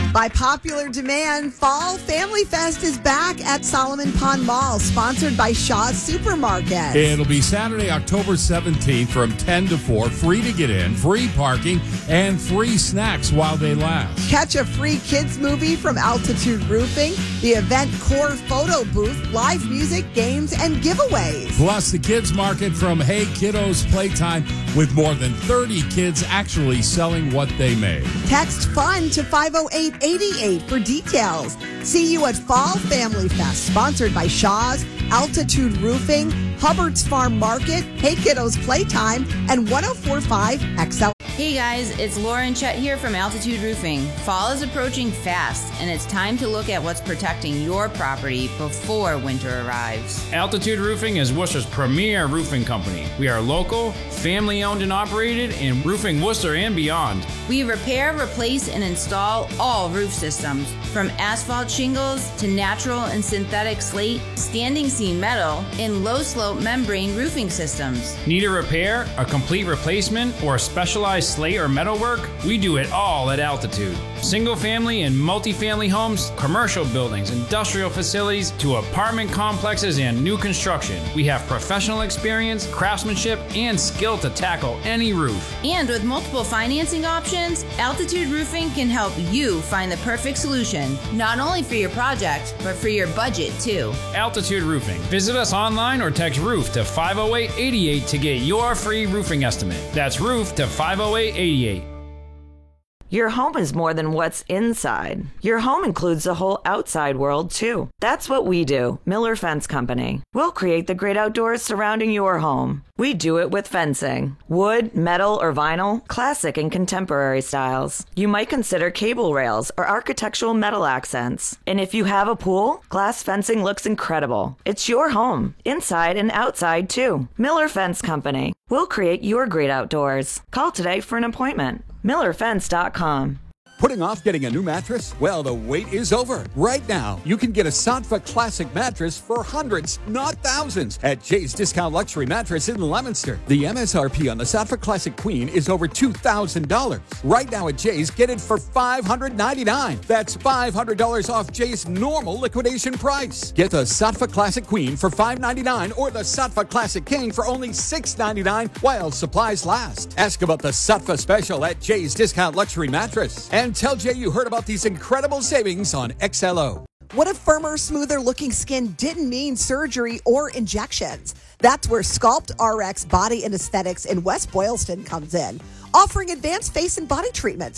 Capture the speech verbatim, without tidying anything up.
By popular demand, Fall Family Fest is back at Solomon Pond Mall, sponsored by Shaw's Supermarket. It'll be Saturday, October seventeenth from ten to four. Free to get in, free parking, and free snacks while they last. Catch a free kids movie from Altitude Roofing, the event core photo booth, live music, games, and giveaways. Plus the kids market from Hey Kiddos Playtime with more than thirty kids actually selling what they made. Text FUN to five oh eight eighty-eight for details. See you at Fall Family Fest, sponsored by Shaw's, Altitude Roofing, Hubbard's Farm Market, Hey Kiddos Playtime, and one oh four point five X L. Hey guys, it's Lauren Chet here from Altitude Roofing. Fall is approaching fast, and it's time to look at what's protecting your property before winter arrives. Altitude Roofing is Worcester's premier roofing company. We are local, family owned and operated, in roofing Worcester and beyond. We repair, replace, and install all roof systems, from asphalt shingles to natural and synthetic slate, standing seam metal, and low slope membrane roofing systems. Need a repair, a complete replacement, or specialized slate or metal work? We do it all at Altitude. Single family and multi-family homes, commercial buildings, industrial facilities, to apartment complexes and new construction. We have professional experience, craftsmanship, and skill to tackle any roof. And with multiple financing options, Altitude Roofing can help you find the perfect solution, not only for your project, but for your budget too. Altitude Roofing. Visit us online or text ROOF to five oh eight eighty-eight to get your free roofing estimate. That's ROOF to five oh eight eighty-eight. Your home is more than what's inside. Your home includes the whole outside world, too. That's what we do, Miller Fence Company. We'll create the great outdoors surrounding your home. We do it with fencing. Wood, metal, or vinyl, classic and contemporary styles. You might consider cable rails or architectural metal accents. And if you have a pool, glass fencing looks incredible. It's your home, inside and outside, too. Miller Fence Company. We'll create your great outdoors. Call today for an appointment. Miller Fence dot com. Putting off getting a new mattress? Well, the wait is over. Right now, you can get a Sattva Classic mattress for hundreds, not thousands, at Jay's Discount Luxury Mattress in Leominster. The M S R P on the Sattva Classic Queen is over two thousand dollars. Right now at Jay's, get it for five hundred ninety-nine dollars. That's five hundred dollars off Jay's normal liquidation price. Get the Sattva Classic Queen for five hundred ninety-nine dollars or the Sattva Classic King for only six hundred ninety-nine dollars while supplies last. Ask about the Sattva Special at Jay's Discount Luxury Mattress. And tell Jay you heard about these incredible savings on X L O. What if firmer, smoother looking skin didn't mean surgery or injections? That's where Sculpt R X Body and Aesthetics in West Boylston comes in, offering advanced face and body treatments